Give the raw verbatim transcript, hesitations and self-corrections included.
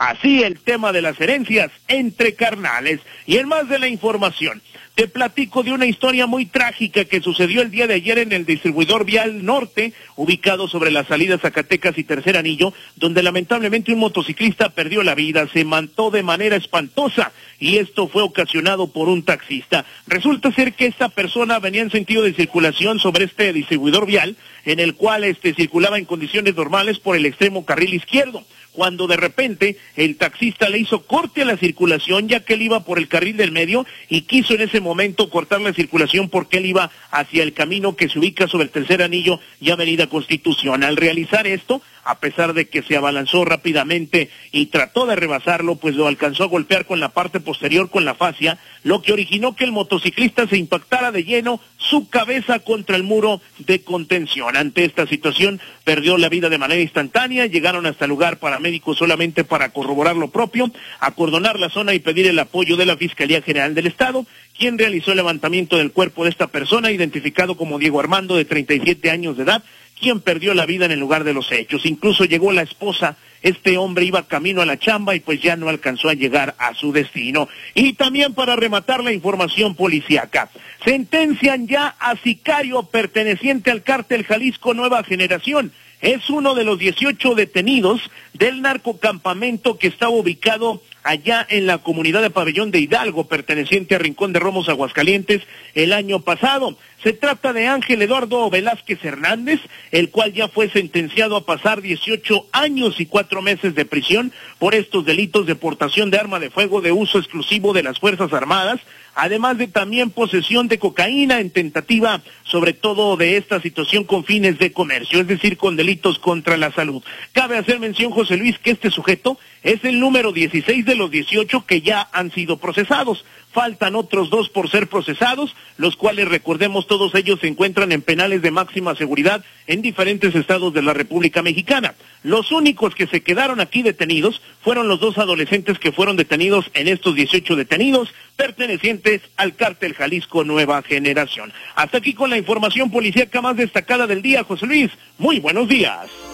Así el tema de las herencias entre carnales. Y en más de la información, te platico de una historia muy trágica que sucedió el día de ayer en el distribuidor vial norte, ubicado sobre la salida Zacatecas y Tercer Anillo, donde lamentablemente un motociclista perdió la vida, se mató de manera espantosa, y esto fue ocasionado por un taxista. Resulta ser que esta persona venía en sentido de circulación sobre este distribuidor vial, en el cual este circulaba en condiciones normales por el extremo carril izquierdo, cuando de repente el taxista le hizo corte a la circulación, ya que él iba por el carril del medio y quiso en ese momento cortar la circulación porque él iba hacia el camino que se ubica sobre el Tercer Anillo y Avenida Constitución. Al realizar esto, a pesar de que se abalanzó rápidamente y trató de rebasarlo, pues lo alcanzó a golpear con la parte posterior con la fascia, lo que originó que el motociclista se impactara de lleno su cabeza contra el muro de contención. Ante esta situación, perdió la vida de manera instantánea. Llegaron hasta el lugar paramédicos solamente para corroborar lo propio, acordonar la zona y pedir el apoyo de la Fiscalía General del Estado, quien realizó el levantamiento del cuerpo de esta persona, identificado como Diego Armando, de treinta y siete años de edad, quien perdió la vida en el lugar de los hechos. Incluso llegó la esposa. Este hombre iba camino a la chamba y pues ya no alcanzó a llegar a su destino. Y también para rematar la información policíaca, sentencian ya a sicario perteneciente al cártel Jalisco Nueva Generación. Es uno de los dieciocho detenidos del narcocampamento que estaba ubicado allá en la comunidad de Pabellón de Hidalgo, perteneciente a Rincón de Romos, Aguascalientes, el año pasado. Se trata de Ángel Eduardo Velázquez Hernández, el cual ya fue sentenciado a pasar dieciocho años y cuatro meses de prisión por estos delitos de portación de arma de fuego de uso exclusivo de las Fuerzas Armadas, además de también posesión de cocaína en tentativa, sobre todo de esta situación con fines de comercio, es decir, con delitos contra la salud. Cabe hacer mención, José Luis, que este sujeto es el número dieciséis de los dieciocho que ya han sido procesados. Faltan otros dos por ser procesados, los cuales, recordemos, todos ellos se encuentran en penales de máxima seguridad en diferentes estados de la República Mexicana. Los únicos que se quedaron aquí detenidos fueron los dos adolescentes que fueron detenidos en estos dieciocho detenidos, pertenecientes al cártel Jalisco Nueva Generación. Hasta aquí con la información policíaca más destacada del día, José Luis. Muy buenos días.